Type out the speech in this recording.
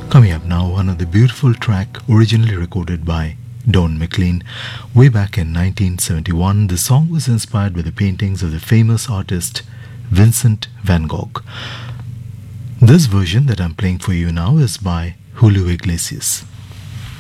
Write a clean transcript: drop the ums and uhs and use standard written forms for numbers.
Coming up now, another beautiful track originally recorded by Don McLean way back in 1971. The song was inspired by the paintings of the famous artist Vincent van Gogh. This version that I'm playing for you now is by Julio Iglesias.